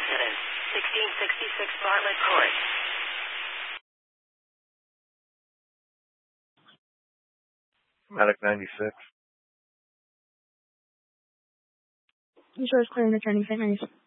accident. 1666 Bartlett Court. Medic 96. Insurance clearing returning St. Mary's.